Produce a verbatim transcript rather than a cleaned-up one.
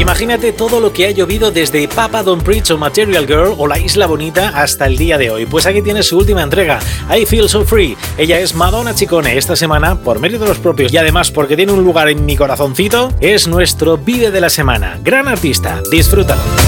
Imagínate todo lo que ha llovido desde Papa Don't Preach o Material Girl o La Isla Bonita hasta el día de hoy. Pues aquí tienes su última entrega, I Feel So Free. Ella es Madonna Ciccone. Esta semana, por mérito de los propios y además porque tiene un lugar en mi corazoncito, es nuestro Vive de la semana. Gran artista, disfrútalo.